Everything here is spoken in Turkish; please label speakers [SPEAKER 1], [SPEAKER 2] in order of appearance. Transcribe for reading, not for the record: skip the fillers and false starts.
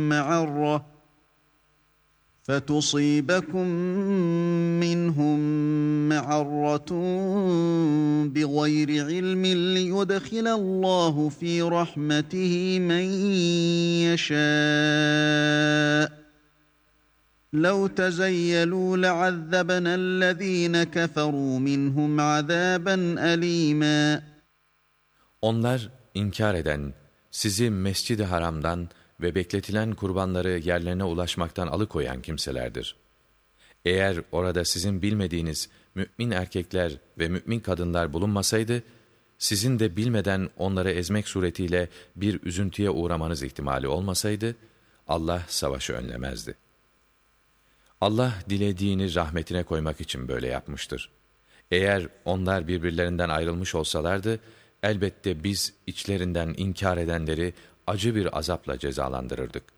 [SPEAKER 1] مَعَرَّةٌ فَتُصِيبَكُم مِّنْهُم مَّعَرَّةٌ بِغَيْرِ عِلْمٍ لِّيُدْخِلَ اللَّهُ فِي رَحْمَتِهِ مَن يَشَاءُ لَوْ تَزَيَّلُوا لَعَذَّبْنَا الَّذ۪ينَ كَفَرُوا مِنْهُمْ عَذَابًا أَلِيمًا.
[SPEAKER 2] Onlar inkar eden, sizi Mescid-i Haram'dan ve bekletilen kurbanları yerlerine ulaşmaktan alıkoyan kimselerdir. Eğer orada sizin bilmediğiniz mümin erkekler ve mümin kadınlar bulunmasaydı, sizin de bilmeden onları ezmek suretiyle bir üzüntüye uğramanız ihtimali olmasaydı, Allah savaşı önlemezdi. Allah dilediğini rahmetine koymak için böyle yapmıştır. Eğer onlar birbirlerinden ayrılmış olsalardı, elbette biz içlerinden inkar edenleri acı bir azapla cezalandırırdık.